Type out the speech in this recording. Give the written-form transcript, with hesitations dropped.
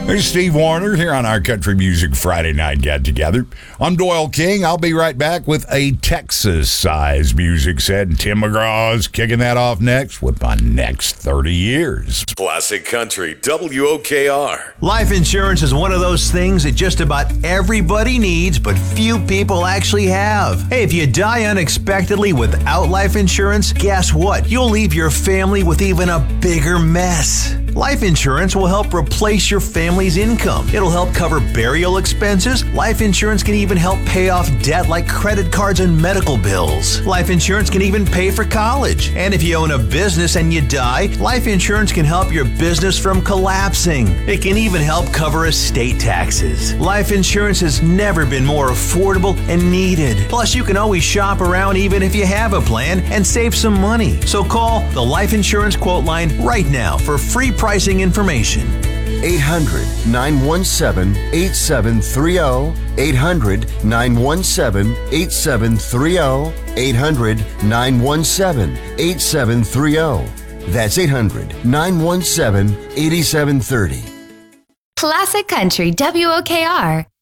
There's Steve Warner here on our Country Music Friday Night Get Together. I'm Doyle King. I'll be right back with a Texas-sized music set. And Tim McGraw's kicking that off next with my next 30 years. Classic Country, WOKR. Life insurance is one of those things that just about everybody needs, but few people actually have. Hey, if you die unexpectedly without life insurance, guess what? You'll leave your family with even a bigger mess. Life insurance will help replace your family's income. It'll help cover burial expenses. Life insurance can even help pay off debt like credit cards and medical bills. Life insurance can even pay for college. And if you own a business and you die, life insurance can help your business from collapsing. It can even help cover estate taxes. Life insurance has never been more affordable and needed. Plus, you can always shop around even if you have a plan and save some money. So call the Life Insurance Quote Line right now for free pricing information. 800-917-8730. 800-917-8730. 800-917-8730. That's 800-917-8730. Classic Country, WOKR.